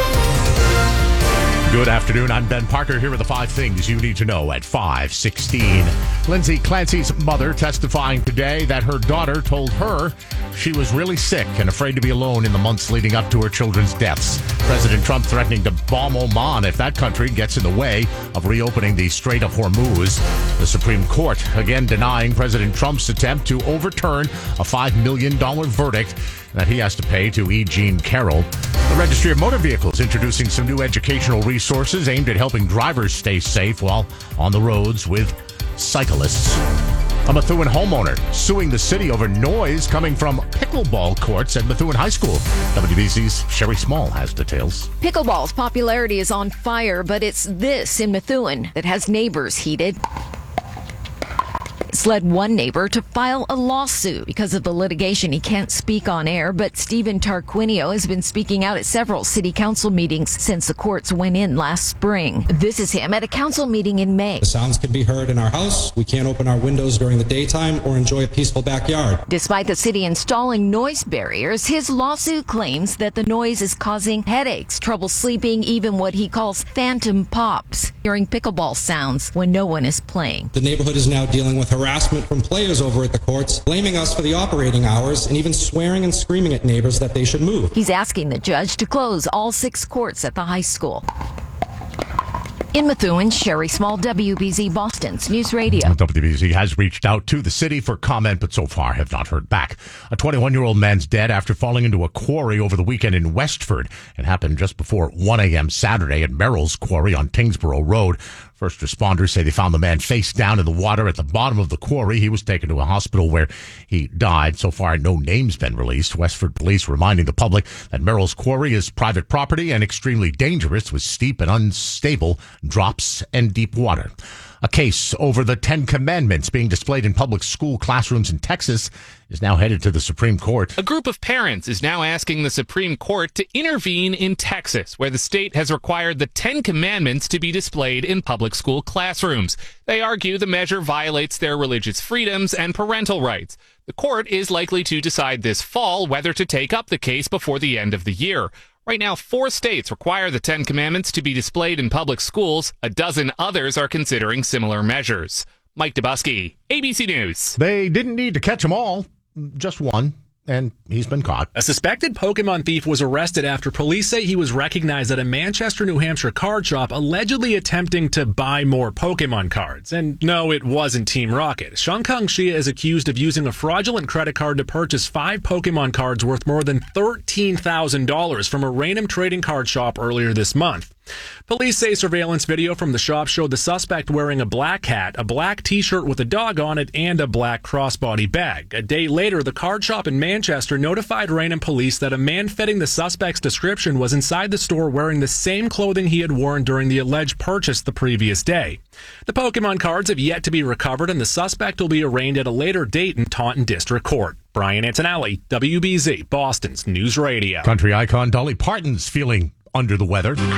Good afternoon. I'm Ben Parker here with the 5 things you need to know at 5:16. Lindsay Clancy's mother testifying today that her daughter told her she was really sick and afraid to be alone in the months leading up to her children's deaths. President Trump threatening to bomb Oman if that country gets in the way of reopening the Strait of Hormuz. The Supreme Court again denying President Trump's attempt to overturn a $5 million verdict that he has to pay to E. Jean Carroll. The Registry of Motor Vehicles introducing some new educational resources aimed at helping drivers stay safe while on the roads with cyclists. A Methuen homeowner suing the city over noise coming from pickleball courts at Methuen High School. WBZ's Sherry Small has details. Pickleball's popularity is on fire, but it's this in Methuen that has neighbors heated. It's led one neighbor to file a lawsuit because of the litigation. He can't speak on air, but Stephen Tarquinio has been speaking out at several city council meetings since the courts went in last spring. This is him at a council meeting in May. The sounds can be heard in our house. We can't open our windows during the daytime or enjoy a peaceful backyard. Despite the city installing noise barriers, his lawsuit claims that the noise is causing headaches, trouble sleeping, even what he calls phantom pops, hearing pickleball sounds when no one is playing. The neighborhood is now dealing with harassment from players over at the courts, blaming us for the operating hours and even swearing and screaming at neighbors that they should move. He's asking the judge to close all 6 courts at the high school. In Methuen, Sherry Small, WBZ Boston's News Radio. WBZ has reached out to the city for comment, but so far have not heard back. A 21-year-old man's dead after falling into a quarry over the weekend in Westford. It happened just before 1 a.m. Saturday at Merrill's Quarry on Tingsboro Road. First responders say they found the man face down in the water at the bottom of the quarry. He was taken to a hospital where he died. So far, no names been released. Westford police reminding the public that Merrill's Quarry is private property and extremely dangerous with steep and unstable drops and deep water. A case over the 10 Commandments being displayed in public school classrooms in Texas is now headed to the Supreme Court. A group of parents is now asking the Supreme Court to intervene in Texas, where the state has required the 10 Commandments to be displayed in public school classrooms. They argue the measure violates their religious freedoms and parental rights. The court is likely to decide this fall whether to take up the case before the end of the year. Right now, 4 states require the 10 Commandments to be displayed in public schools. A dozen others are considering similar measures. Mike Dubusky, ABC News. They didn't need to catch them all, just one, and he's been caught. A suspected Pokemon thief was arrested after police say he was recognized at a Manchester, New Hampshire card shop, allegedly attempting to buy more Pokemon cards. And no, it wasn't Team Rocket. Shankang Xia is accused of using a fraudulent credit card to purchase 5 Pokemon cards worth more than $13,000 from a random trading card shop earlier this month. Police say surveillance video from the shop showed the suspect wearing a black hat, a black t-shirt with a dog on it, and a black crossbody bag. A day later, the card shop in Manchester notified Raynham police that a man fitting the suspect's description was inside the store wearing the same clothing he had worn during the alleged purchase the previous day. The Pokemon cards have yet to be recovered, and the suspect will be arraigned at a later date in Taunton District Court. Brian Antonelli, WBZ, Boston's News Radio. Country icon Dolly Parton's feeling under the weather. The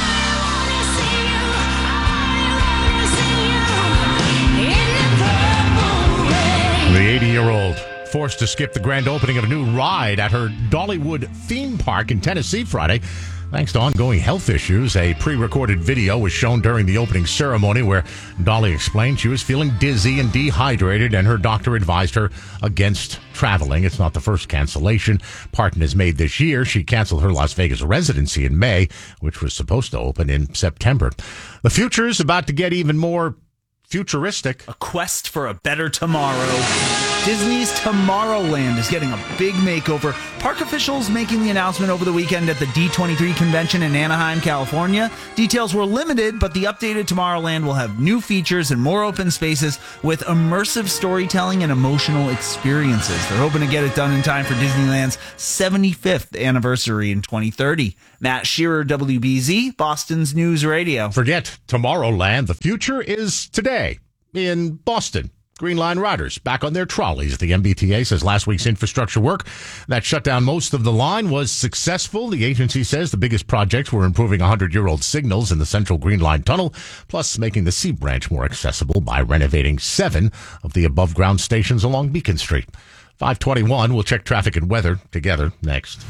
80-year-old forced to skip the grand opening of a new ride at her Dollywood theme park in Tennessee Friday Thanks to ongoing health issues, a pre-recorded video was shown during the opening ceremony where Dolly explained she was feeling dizzy and dehydrated, and her doctor advised her against traveling. It's not the first cancellation Parton has made this year. She canceled her Las Vegas residency in May, which was supposed to open in September. The future is about to get even more futuristic. A quest for a better tomorrow. Disney's Tomorrowland is getting a big makeover. Park officials making the announcement over the weekend at the D23 convention in Anaheim, California. Details were limited, but the updated Tomorrowland will have new features and more open spaces with immersive storytelling and emotional experiences. They're hoping to get it done in time for Disneyland's 75th anniversary in 2030. Matt Shearer, WBZ, Boston's News Radio. Forget Tomorrowland. The future is today in Boston. Green Line riders back on their trolleys. The MBTA says last week's infrastructure work that shut down most of the line was successful. The agency says the biggest projects were improving 100-year-old signals in the Central Green Line tunnel, plus making the C Branch more accessible by renovating 7 of the above-ground stations along Beacon Street. 5:21, we'll check traffic and weather together next.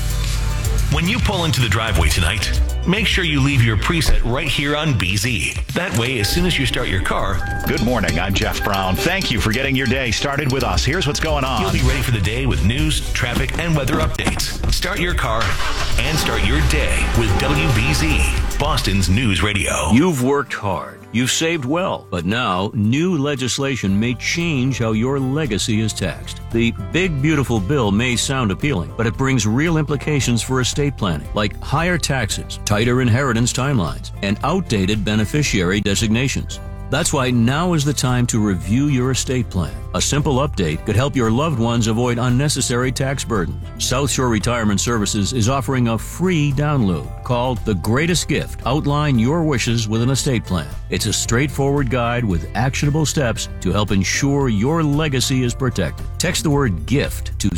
When you pull into the driveway tonight, make sure you leave your preset right here on BZ. That way, as soon as you start your car... Good morning, I'm Jeff Brown. Thank you for getting your day started with us. Here's what's going on. You'll be ready for the day with news, traffic, and weather updates. Start your car and start your day with WBZ, Boston's News Radio. You've worked hard. You've saved well, but now new legislation may change how your legacy is taxed. The big, beautiful bill may sound appealing, but it brings real implications for estate planning, like higher taxes, tighter inheritance timelines, and outdated beneficiary designations. That's why now is the time to review your estate plan. A simple update could help your loved ones avoid unnecessary tax burdens. South Shore Retirement Services is offering a free download called The Greatest Gift. Outline your wishes with an estate plan. It's a straightforward guide with actionable steps to help ensure your legacy is protected. Text the word GIFT to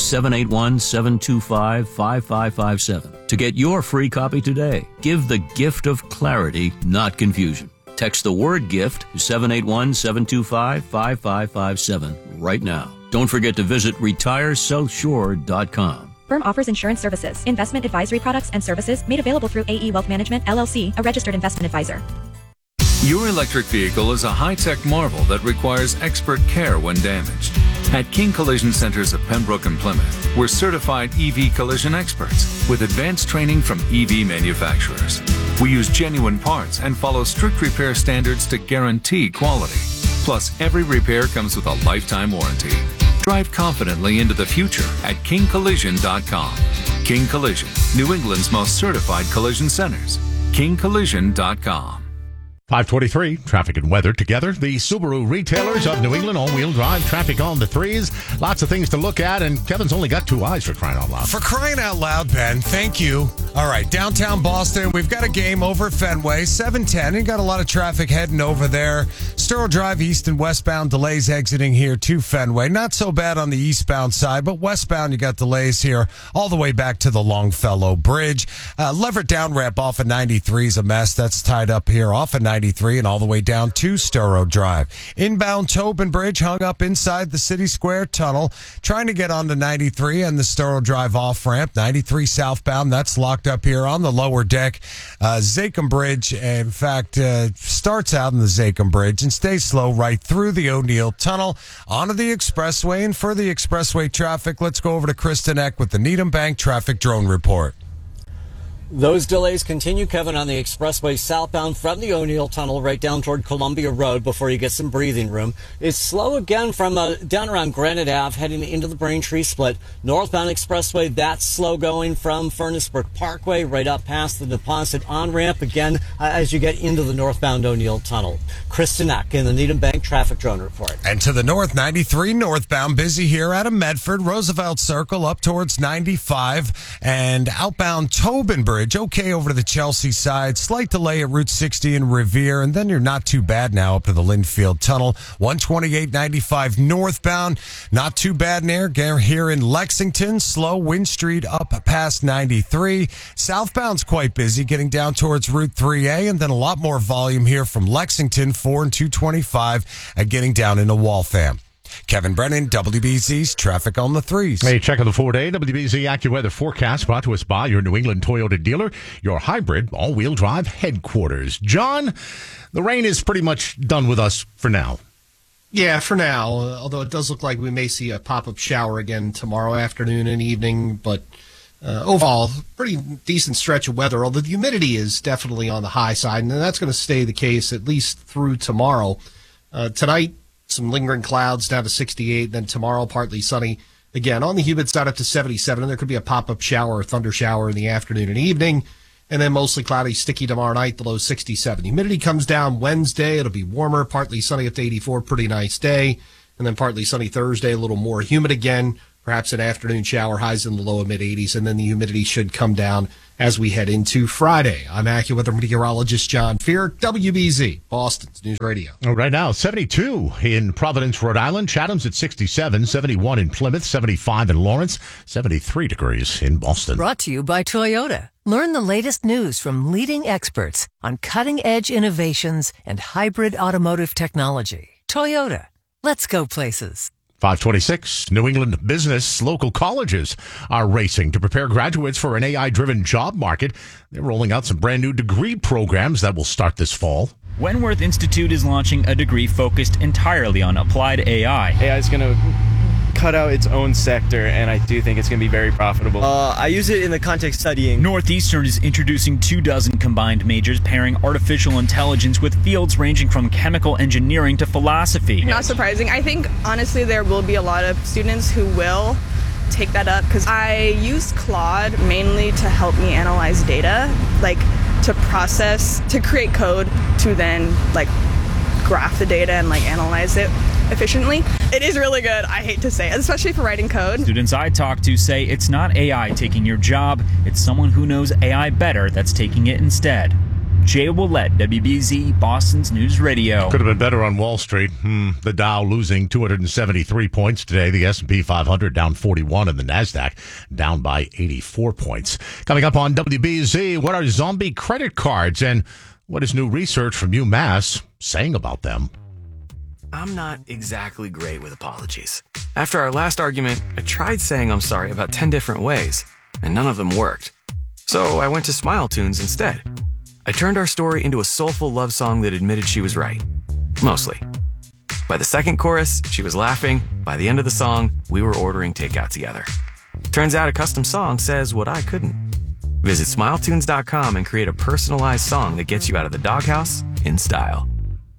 781-725-5557 to get your free copy today. Give the gift of clarity, not confusion. Text the word GIFT to 781-725-5557 right now. Don't forget to visit retiresouthshore.com. Firm offers insurance services, investment advisory products and services made available through AE Wealth Management, LLC, a registered investment advisor. Your electric vehicle is a high-tech marvel that requires expert care when damaged. At King Collision Centers of Pembroke and Plymouth, we're certified EV collision experts with advanced training from EV manufacturers. We use genuine parts and follow strict repair standards to guarantee quality. Plus, every repair comes with a lifetime warranty. Drive confidently into the future at kingcollision.com. King Collision, New England's most certified collision centers. kingcollision.com. 5:23, traffic and weather together. The Subaru retailers of New England, all-wheel drive, traffic on the threes. Lots of things to look at, and Kevin's only got 2 eyes for crying out loud. For crying out loud, Ben, thank you. All right, downtown Boston, we've got a game over at Fenway, 7:10, and got a lot of traffic heading over there. Sturrow Drive east and westbound delays exiting here to Fenway. Not so bad on the eastbound side, but westbound you got delays here all the way back to the Longfellow Bridge. Leverett down ramp off of 93 is a mess. That's tied up here off of 93 and all the way down to Sturrow Drive. Inbound Tobin Bridge hung up inside the City Square Tunnel, trying to get onto 93 and the Sturrow Drive off ramp. 93 southbound, that's locked up here on the lower deck. Zachem Bridge, in fact, starts out in the Zachem Bridge and stays slow right through the O'Neill Tunnel onto the expressway. And for the expressway traffic, let's go over to Kristen Eck with the Needham Bank Traffic Drone Report. Those delays continue, Kevin, on the expressway southbound from the O'Neill Tunnel right down toward Columbia Road before you get some breathing room. It's slow again from down around Granite Ave heading into the Braintree split. Northbound expressway, that's slow going from Furnace Brook Parkway right up past the Deposit on-ramp again as you get into the northbound O'Neill Tunnel. Kristen Eck in the Needham Bank Traffic Drone Report. And to the north, 93 northbound, busy here out of Medford, Roosevelt Circle up towards 95, and outbound Tobin Bridge. Okay over to the Chelsea side. Slight delay at Route 60 in Revere, and then you're not too bad now up to the Linfield Tunnel. 128-95 northbound. Not too bad there. Here in Lexington, slow Wynn Street up past 93. Southbound's quite busy getting down towards Route 3A, and then a lot more volume here from Lexington, 4 and 225, getting down into Waltham. Kevin Brennan, WBZ's Traffic on the 3s. Hey, check on the 4-day WBZ AccuWeather forecast brought to us by your New England Toyota dealer, your hybrid all-wheel drive headquarters. John, the rain is pretty much done with us for now. Yeah, for now, although it does look like we may see a pop-up shower again tomorrow afternoon and evening, but overall, pretty decent stretch of weather, although the humidity is definitely on the high side, and that's going to stay the case at least through tomorrow. Tonight, some lingering clouds down to 68, then tomorrow partly sunny. Again, on the humid side up to 77, and there could be a pop-up shower or thunder shower in the afternoon and evening, and then mostly cloudy, sticky tomorrow night, the low 67. Humidity comes down Wednesday. It'll be warmer, partly sunny up to 84, pretty nice day, and then partly sunny Thursday, a little more humid again, perhaps an afternoon shower, highs in the low mid 80s, and then the humidity should come down as we head into Friday. I'm AccuWeather meteorologist John Fear, WBZ, Boston's News Radio. Right now, 72 in Providence, Rhode Island. Chatham's at 67, 71 in Plymouth, 75 in Lawrence, 73 degrees in Boston. Brought to you by Toyota. Learn the latest news from leading experts on cutting-edge innovations and hybrid automotive technology. Toyota. Let's go places. 526, New England business local colleges are racing to prepare graduates for an AI-driven job market. They're rolling out some brand new degree programs that will start this fall. Wentworth Institute is launching a degree focused entirely on applied AI. AI is going to cut out its own sector, and I do think it's going to be very profitable. I use it in the context studying. Northeastern is introducing 24 combined majors pairing artificial intelligence with fields ranging from chemical engineering to philosophy. Not surprising. I think, honestly, there will be a lot of students who will take that up because I use Claude mainly to help me analyze data, like to process, to create code, to then like graph the data and like analyze it efficiently. It is really good, I hate to say it, especially for writing code. Students I talk to say it's not AI taking your job, it's someone who knows AI better that's taking it instead. Jay Willett, WBZ, Boston's News Radio. Could have been better on Wall Street. The Dow losing 273 points today. The S&P 500 down 41 and the NASDAQ down by 84 points. Coming up on WBZ, what are zombie credit cards and what is new research from UMass saying about them? I'm not exactly great with apologies. After our last argument, I tried saying I'm sorry about 10 different ways, and none of them worked. So I went to Smile Tunes instead. I turned our story into a soulful love song that admitted she was right. Mostly. By the second chorus, she was laughing. By the end of the song, we were ordering takeout together. Turns out a custom song says what I couldn't. Visit SmileTunes.com and create a personalized song that gets you out of the doghouse in style.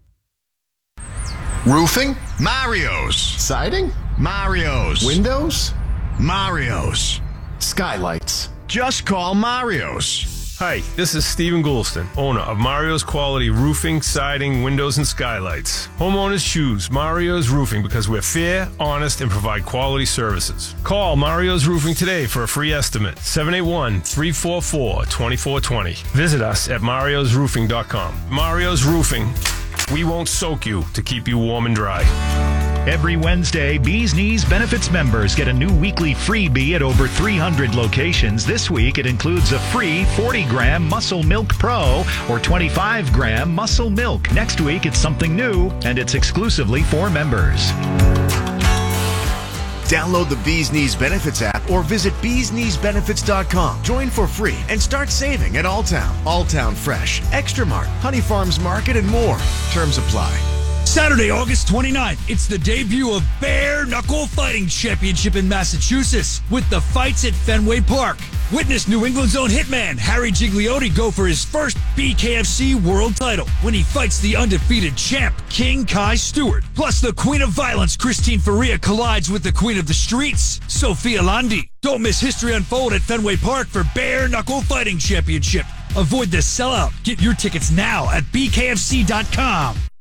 Roofing? Mario's. Siding? Mario's. Windows? Mario's. Skylights? Just call Mario's. Hi, this is Stephen Goulston, owner of Mario's Quality Roofing, Siding, Windows, and Skylights. Homeowners choose Mario's Roofing because we're fair, honest, and provide quality services. Call Mario's Roofing today for a free estimate, 781-344-2420. Visit us at mariosroofing.com. Mario's Roofing. We won't soak you to keep you warm and dry. Every Wednesday, Bee's Knees Benefits members get a new weekly freebie at over 300 locations. This week, it includes a free 40-gram Muscle Milk Pro or 25-gram Muscle Milk. Next week, it's something new, and it's exclusively for members. Download the Bee's Knees Benefits app or visit beeskneesbenefits.com. Join for free and start saving at Alltown, Alltown Fresh, Extra Mart, Honey Farms Market, and more. Terms apply. Saturday, August 29th, it's the debut of Bare Knuckle Fighting Championship in Massachusetts with the fights at Fenway Park. Witness New England's own hitman, Harry Gigliotti, go for his first BKFC world title when he fights the undefeated champ, King Kai Stewart. Plus, the Queen of Violence, Christine Faria, collides with the Queen of the Streets, Sophia Landi. Don't miss history unfold at Fenway Park for Bare Knuckle Fighting Championship. Avoid the sellout. Get your tickets now at BKFC.com.